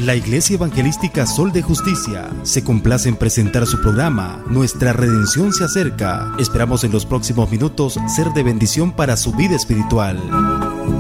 La Iglesia Evangelística Sol de Justicia se complace en presentar su programa Nuestra Redención se acerca. Esperamos en los próximos minutos ser de bendición para su vida espiritual.